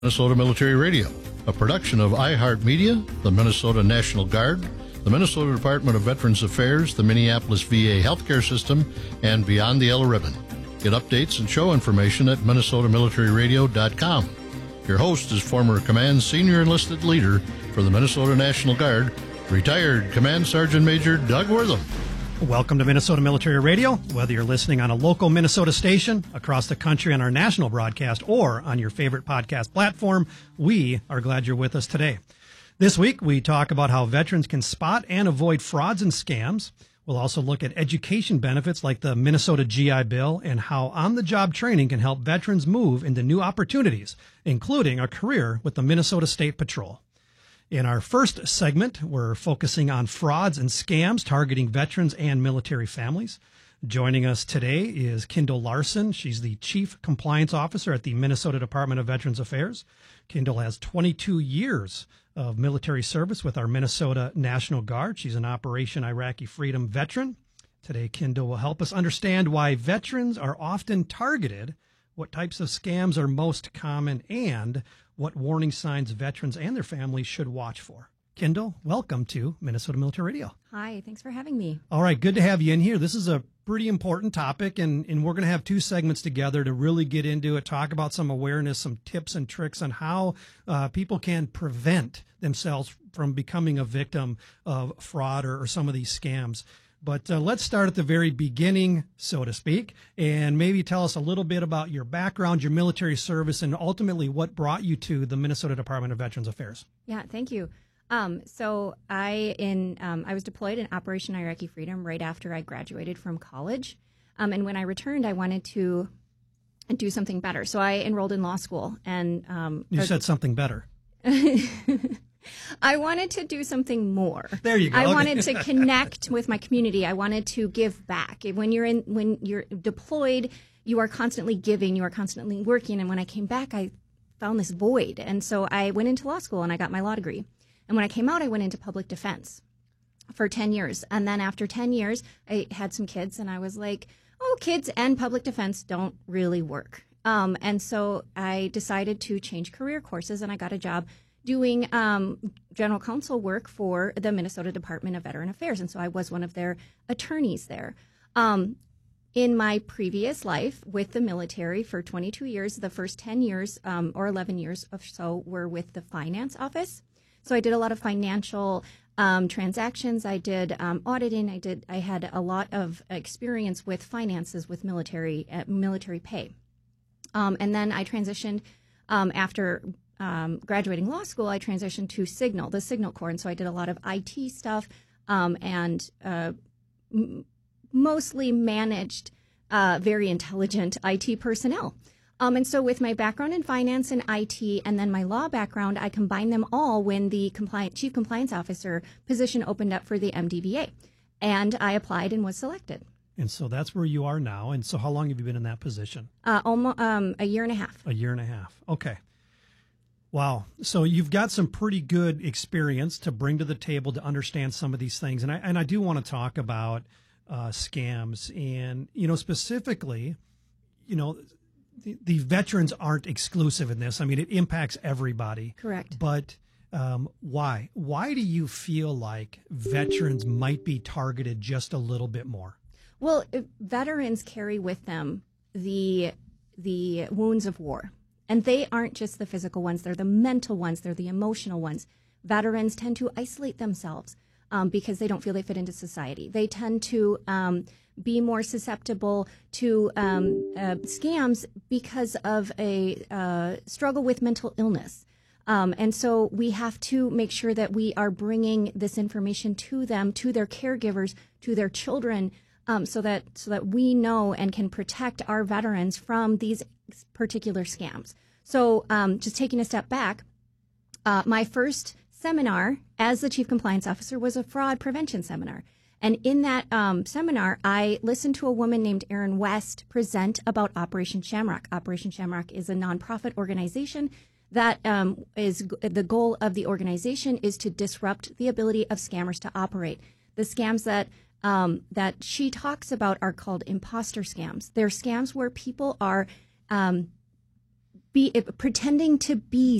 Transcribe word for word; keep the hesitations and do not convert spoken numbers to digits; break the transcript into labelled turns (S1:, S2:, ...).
S1: Minnesota Military Radio, a production of iHeartMedia, the Minnesota National Guard, the Minnesota Department of Veterans Affairs, the Minneapolis V A Healthcare System, and Beyond the Yellow Ribbon. Get updates and show information at minnesota military radio dot com. Your host is former Command Senior Enlisted Leader for the Minnesota National Guard, retired Command Sergeant Major Doug Wortham.
S2: Welcome to Minnesota Military Radio. Whether you're listening on a local Minnesota station, across the country on our national broadcast, or on your favorite podcast platform, we are glad you're with us today. This week, we talk about how veterans can spot and avoid frauds and scams. We'll also look at education benefits like the Minnesota G I Bill and how on-the-job training can help veterans move into new opportunities, including a career with the Minnesota State Patrol. In our first segment, we're focusing on frauds and scams targeting veterans and military families. Joining us today is Kendall Larson. She's the Chief Compliance Officer at the Minnesota Department of Veterans Affairs. Kendall has twenty-two years of military service with our Minnesota National Guard. She's an Operation Iraqi Freedom veteran. Today, Kendall will help us understand why veterans are often targeted, what types of scams are most common, and what warning signs veterans and their families should watch for. Kendall, welcome to Minnesota Military Radio.
S3: Hi, thanks for having me.
S2: All right, good to have you in here. This is a pretty important topic, and, and we're going to have two segments together to really get into it, talk about some awareness, some tips and tricks on how uh, people can prevent themselves from becoming a victim of fraud or, or some of these scams. But uh, let's start at the very beginning, so to speak, and maybe tell us a little bit about your background, your military service, and ultimately what brought you to the Minnesota Department of Veterans Affairs.
S3: Yeah, thank you. Um, so I in um, I was deployed in Operation Iraqi Freedom right after I graduated from college, um, and when I returned, I wanted to do something better. So I enrolled in law school, and um,
S2: you said something better.
S3: I wanted to do something more.
S2: There you go.
S3: I
S2: okay.
S3: wanted to connect with my community. I wanted to give back. When you're in, when you're deployed, you are constantly giving. You are constantly working. And when I came back, I found this void. And so I went into law school and I got my law degree. And when I came out, I went into public defense for ten years. And then after ten years, I had some kids, and I was like, oh, kids and public defense don't really work. Um, and so I decided to change career courses, and I got a job doing um, general counsel work for the Minnesota Department of Veteran Affairs. And so I was one of their attorneys there. Um, in my previous life with the military for twenty-two years, the first ten years um, or eleven years or so were with the finance office. So I did a lot of financial um, transactions. I did um, auditing. I did. I had a lot of experience with finances with military uh, military pay. Um, and then I transitioned um, after Um, graduating law school, I transitioned to Signal, the Signal Corps. And so I did a lot of I T stuff um, and uh, m- mostly managed uh, very intelligent I T personnel. Um, and so with my background in finance and I T and then my law background, I combined them all when the compliant, chief compliance officer position opened up for the M D V A. And I applied and was selected.
S2: And so that's where you are now. And so how long have you been in that position?
S3: Uh, almost um, a year and a half.
S2: A year and a half. Okay. Wow. So you've got some pretty good experience to bring to the table to understand some of these things. And I and I do want to talk about uh, scams. And, you know, specifically, you know, the, the veterans aren't exclusive in this. I mean, it impacts everybody.
S3: Correct.
S2: But um, why? Why do you feel like veterans might be targeted just a little bit more?
S3: Well, veterans carry with them the the wounds of war. And they aren't just the physical ones. They're the mental ones. They're the emotional ones. Veterans tend to isolate themselves um, because they don't feel they fit into society. They tend to um, be more susceptible to um, uh, scams because of a uh, struggle with mental illness. Um, and so we have to make sure that we are bringing this information to them, to their caregivers, to their children, um, so that so that we know and can protect our veterans from these particular scams. So um, just taking a step back, uh, my first seminar as the Chief Compliance Officer was a fraud prevention seminar. And in that um, seminar, I listened to a woman named Erin West present about Operation Shamrock. Operation Shamrock is a nonprofit organization that um, is the goal of the organization is to disrupt the ability of scammers to operate. The scams that um, that she talks about are called imposter scams. They're scams where people are um, be pretending to be